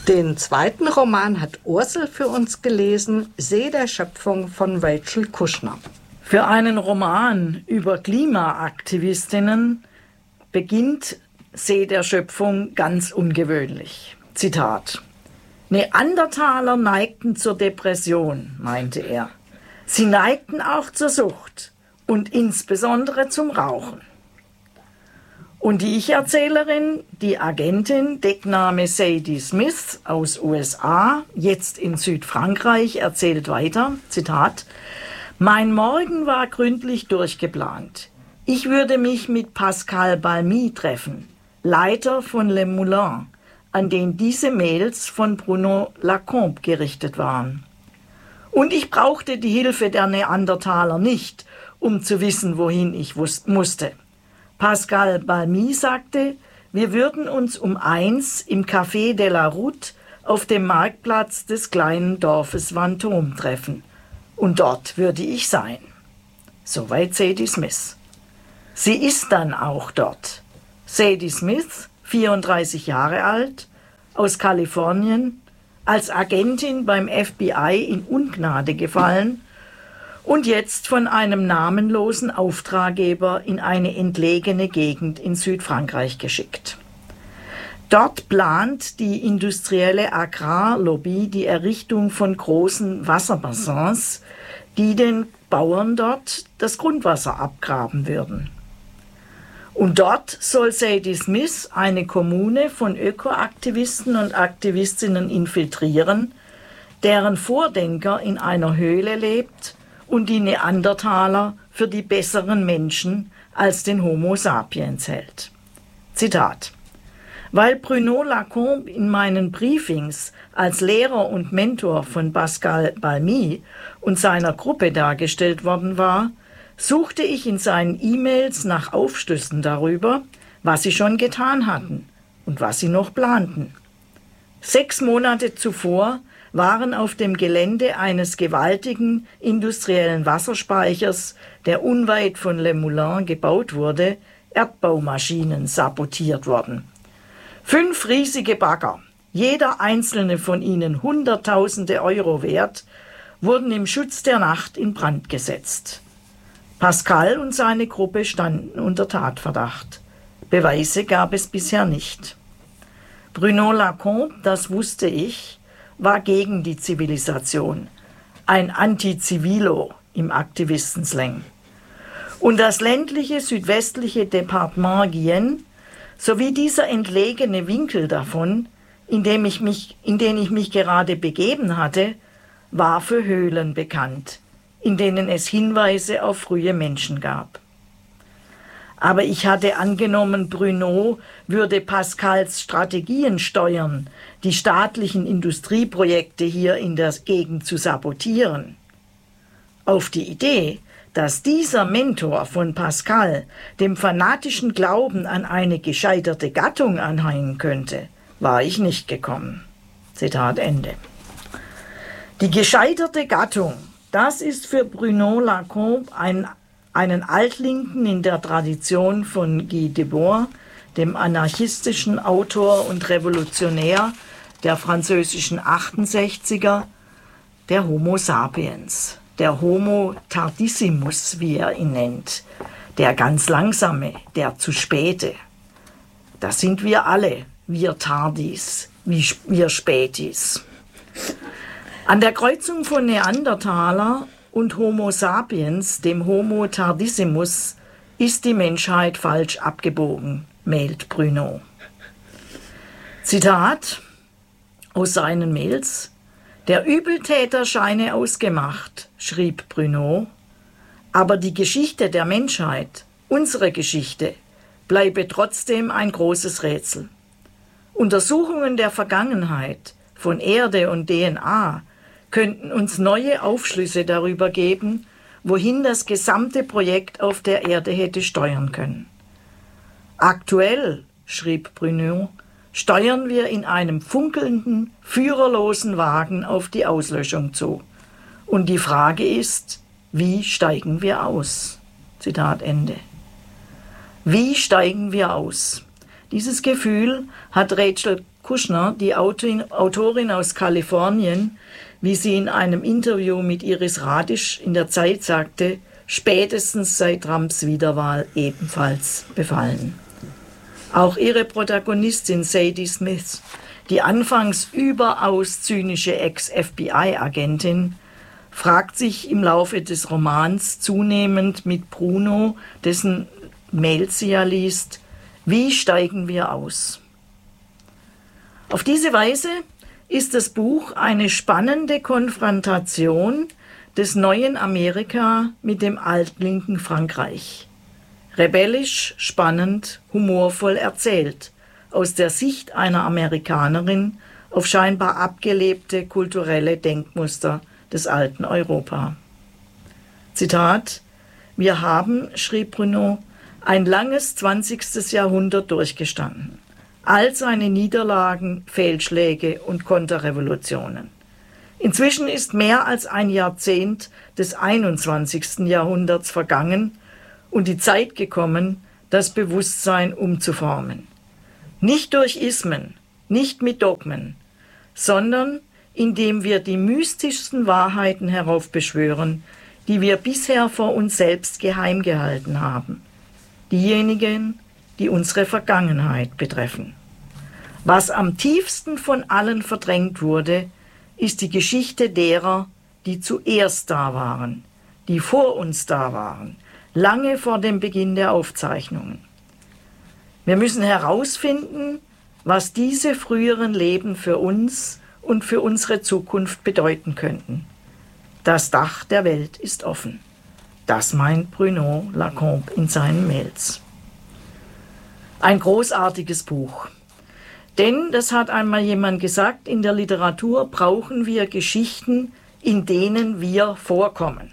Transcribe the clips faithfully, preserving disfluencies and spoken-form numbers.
Den zweiten Roman hat Ursel für uns gelesen, See der Schöpfung von Rachel Kushner. Für einen Roman über Klimaaktivistinnen beginnt See der Schöpfung ganz ungewöhnlich. Zitat: Neandertaler neigten zur Depression, meinte er. Sie neigten auch zur Sucht und insbesondere zum Rauchen. Und die Ich-Erzählerin, die Agentin, Deckname Sadie Smith aus U S A, jetzt in Südfrankreich, erzählt weiter, Zitat: Mein Morgen war gründlich durchgeplant. Ich würde mich mit Pascal Balmy treffen, Leiter von Le Moulin, an den diese Mails von Bruno Lacombe gerichtet waren. Und ich brauchte die Hilfe der Neandertaler nicht, um zu wissen, wohin ich wus- musste. Pascal Balmy sagte, wir würden uns um eins im Café de la Route auf dem Marktplatz des kleinen Dorfes Vanthome treffen. Und dort würde ich sein. Soweit Sadie Smith. Sie ist dann auch dort. Sadie Smith, vierunddreißig Jahre alt, aus Kalifornien, als Agentin beim F B I in Ungnade gefallen und jetzt von einem namenlosen Auftraggeber in eine entlegene Gegend in Südfrankreich geschickt. Dort plant die industrielle Agrarlobby die Errichtung von großen Wasserbassins, die den Bauern dort das Grundwasser abgraben würden. Und dort soll Sadie Smith eine Kommune von Ökoaktivisten und Aktivistinnen infiltrieren, deren Vordenker in einer Höhle lebt und die Neandertaler für die besseren Menschen als den Homo sapiens hält. Zitat: Weil Bruno Lacombe in meinen Briefings als Lehrer und Mentor von Pascal Balmy und seiner Gruppe dargestellt worden war, suchte ich in seinen E-Mails nach Aufschlüssen darüber, was sie schon getan hatten und was sie noch planten. Sechs Monate zuvor waren auf dem Gelände eines gewaltigen industriellen Wasserspeichers, der unweit von Le Moulin gebaut wurde, Erdbaumaschinen sabotiert worden. Fünf riesige Bagger, jeder einzelne von ihnen Hunderttausende Euro wert, wurden im Schutz der Nacht in Brand gesetzt. Pascal und seine Gruppe standen unter Tatverdacht. Beweise gab es bisher nicht. Bruno Lacombe, das wusste ich, war gegen die Zivilisation, ein Anti-Civilo im Aktivistenslang. Und das ländliche südwestliche Departement Guyenne sowie dieser entlegene Winkel davon, in dem ich mich, in den ich mich gerade begeben hatte, war für Höhlen bekannt, in denen es Hinweise auf frühe Menschen gab. Aber ich hatte angenommen, Bruno würde Pascals Strategien steuern, die staatlichen Industrieprojekte hier in der Gegend zu sabotieren. Auf die Idee, dass dieser Mentor von Pascal dem fanatischen Glauben an eine gescheiterte Gattung anhängen könnte, war ich nicht gekommen. Zitat Ende. Die gescheiterte Gattung, das ist für Bruno Lacombe ein, einen Altlinken in der Tradition von Guy Debord, dem anarchistischen Autor und Revolutionär der französischen achtundsechziger, der Homo sapiens, der Homo tardissimus, wie er ihn nennt, der ganz langsame, der zu späte. Das sind wir alle, wir Tardis, wir Spätis. An der Kreuzung von Neandertaler und Homo sapiens, dem Homo tardissimus, ist die Menschheit falsch abgebogen, mailt Bruno. Zitat aus seinen Mails: Der Übeltäter scheine ausgemacht, schrieb Bruno, aber die Geschichte der Menschheit, unsere Geschichte, bleibe trotzdem ein großes Rätsel. Untersuchungen der Vergangenheit von Erde und D N A könnten uns neue Aufschlüsse darüber geben, wohin das gesamte Projekt auf der Erde hätte steuern können. Aktuell, schrieb Bruno, steuern wir in einem funkelnden, führerlosen Wagen auf die Auslöschung zu. Und die Frage ist, wie steigen wir aus? Zitat Ende. Wie steigen wir aus? Dieses Gefühl hat Rachel Kushner, die Autorin aus Kalifornien, wie sie in einem Interview mit Iris Radisch in der Zeit sagte, spätestens seit Trumps Wiederwahl ebenfalls befallen. Auch ihre Protagonistin Sadie Smith, die anfangs überaus zynische Ex-F B I-Agentin, fragt sich im Laufe des Romans zunehmend mit Bruno, dessen Mails sie ja liest, wie steigen wir aus? Auf diese Weise ist das Buch eine spannende Konfrontation des neuen Amerika mit dem altlinken Frankreich. Rebellisch, spannend, humorvoll erzählt, aus der Sicht einer Amerikanerin auf scheinbar abgelebte kulturelle Denkmuster des alten Europa. Zitat: Wir haben, schrieb Bruno, ein langes zwanzigstes Jahrhundert durchgestanden. All seine Niederlagen, Fehlschläge und Konterrevolutionen. Inzwischen ist mehr als ein Jahrzehnt des einundzwanzigsten Jahrhunderts vergangen und die Zeit gekommen, das Bewusstsein umzuformen. Nicht durch Ismen, nicht mit Dogmen, sondern indem wir die mystischsten Wahrheiten heraufbeschwören, die wir bisher vor uns selbst geheim gehalten haben. Diejenigen, die unsere Vergangenheit betreffen. Was am tiefsten von allen verdrängt wurde, ist die Geschichte derer, die zuerst da waren, die vor uns da waren, lange vor dem Beginn der Aufzeichnungen. Wir müssen herausfinden, was diese früheren Leben für uns und für unsere Zukunft bedeuten könnten. Das Dach der Welt ist offen. Das meint Bruno Lacombe in seinen Mails. Ein großartiges Buch. Denn, das hat einmal jemand gesagt, in der Literatur brauchen wir Geschichten, in denen wir vorkommen.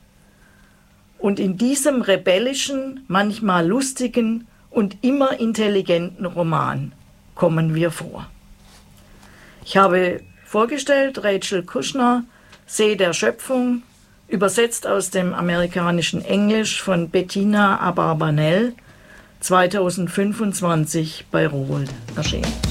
Und in diesem rebellischen, manchmal lustigen und immer intelligenten Roman kommen wir vor. Ich habe vorgestellt Rachel Kushner, See der Schöpfung, übersetzt aus dem amerikanischen Englisch von Bettina Abarbanel, zweitausendfünfundzwanzig bei Rowohlt erschienen.